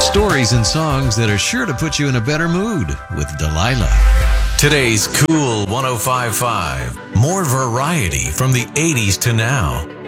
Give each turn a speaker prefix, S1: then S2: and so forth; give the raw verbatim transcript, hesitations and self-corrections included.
S1: Stories and songs that are sure to put you in a better mood with Delilah. Today's Cool one oh five point five. More variety from the eighties to now.